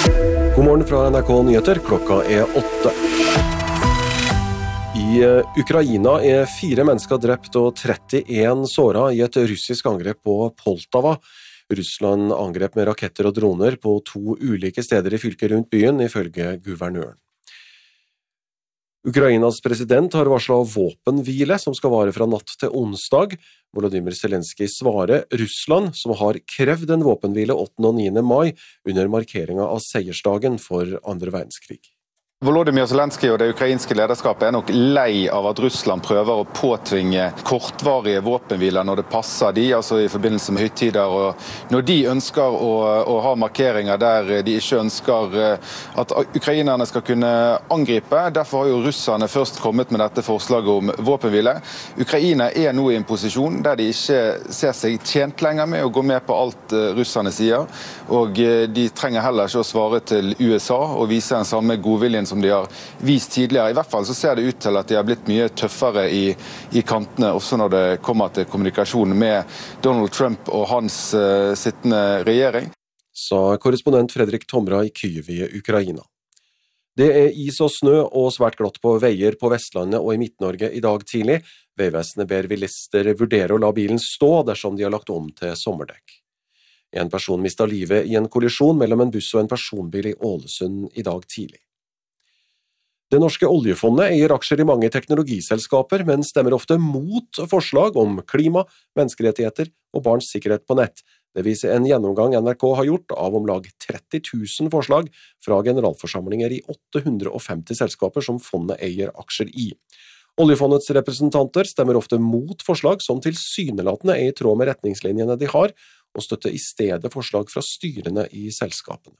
God morgen fra NRK Nyheter, klokka 8. I Ukraina 4 mennesker drept og 31 såret i et russisk angrep på Poltava. Russland angrep med raketter og droner på 2 ulike steder i fylket rundt byen, ifølge guvernøren. Ukrainas president har varslet våpenhvile som skal vare fra natt til onsdag. Volodymyr Zelenskyj svarer Russland, som har krevd en våpenhvile 8. og 9. mai under markeringen av seiersdagen for andre verdenskrig. Volodymyr Zelenskyj og det ukrainske lederskapet nok lei av at Russland prøver å påtvinge kortvarige våpenhviler når det passer de, altså i forbindelse med høytider, og når de ønsker å ha markeringer der de ikke ønsker at ukrainerne skal kunne angripe. Derfor har jo russerne først kommet med dette forslaget om våpenhvile. Ukraina nå i en posisjon der de ikke ser seg tjent lenger med å gå med på alt russerne sier, og de trenger heller ikke å svare til USA og vise den samme godviljen som de har vist tidligere. I hvert fall så ser det ut til at de har blitt mye tøffere i kantene, også når det kommer til kommunikasjon med Donald Trump og hans sittende regjering. Sa korrespondent Fredrik Tomra i Kyiv i Ukraina. Det is og snø og svært glatt på veier på Vestlandet og i Midt-Norge i dag tidlig. Veivesenet ber bilister vurdere å la bilen stå dersom de har lagt om til sommerdekk. En person mistet livet i en kollisjon mellom en buss og en personbil i Ålesund i dag tidlig. Det norske oljefondet eier aksjer i mange teknologiselskaper, men stemmer ofte mot forslag om klima, menneskerettigheter og barns sikkerhet på nett. Det viser en gjennomgang NRK har gjort av om lag 30 000 forslag fra generalforsamlinger i 850 selskaper som fondet eier aksjer i. Oljefondets representanter stemmer ofte mot forslag som tilsynelatende i tråd med retningslinjene de har, og støtter i stedet forslag fra styrene i selskapene.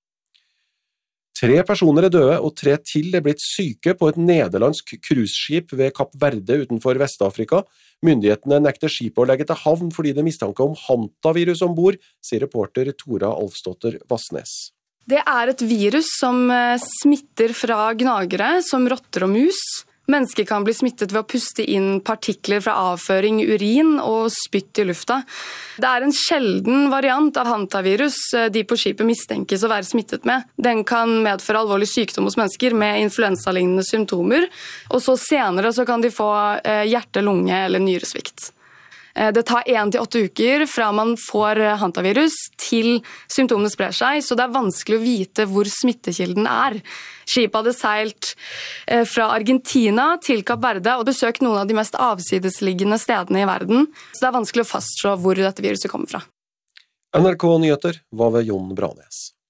3 personer døde og 3 til blitt syke på et nederlandsk cruiseskip ved Kapp Verde utenfor Vest-Afrika. Myndighetene nekter skipet å legge til havn fordi det mistanke om hantavirus ombord, sier reporter Tora Alfsdotter Vassnes. Det et virus som smitter fra gnagere som rotter og mus. Mennesker kan bli smittet ved å puste inn partikler fra avføring, urin og spytt i lufta. Det en sjelden variant av hantavirus de på skipet mistenkes å være smittet med. Den kan medføre alvorlig sykdom hos mennesker med influensalignende symptomer, og så senere så kan de få hjerte-, lunge- eller nyresvikt. Det tar 1 til 8 uker fra man får hantavirus til symptomene sprer seg, så det vanskelig å vite hvor smittekilden Skipet hadde seilt fra Argentina til Kapp Verde og besøkt noen av de mest avsidesliggende stedene i verden, så det vanskelig å fastslå hvor dette viruset kommer fra. NRK Nyheter var ved Jon Branes.